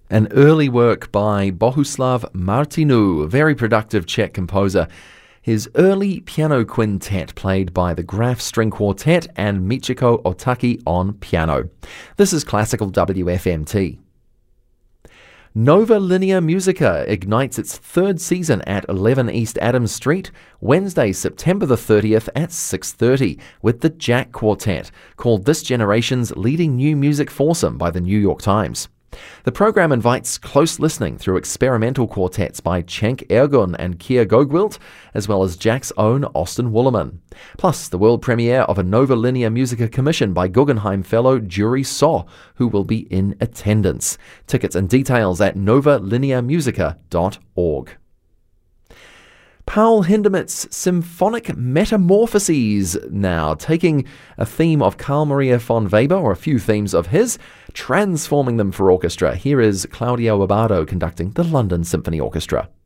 An early work by Bohuslav Martinu, a very productive Czech composer. His early piano quintet played by the Graf String Quartet and Michiko Otaki on piano. This is Classical WFMT. Nova Linear Musica ignites its third season at 11 East Adams Street, Wednesday, September the 30th at 6:30, with the Jack Quartet, called this generation's leading new music foursome by the New York Times. The program invites close listening through experimental quartets by Cenk Ergun and Kia Gogwilt, as well as Jack's own Austin Woolerman. Plus, the world premiere of a Nova Linear Musica commission by Guggenheim fellow Juri So, who will be in attendance. Tickets and details at novalinearmusica.org. Paul Hindemith's Symphonic Metamorphoses now, taking a theme of Carl Maria von Weber, or a few themes of his, transforming them for orchestra. Here is Claudio Abbado conducting the London Symphony Orchestra.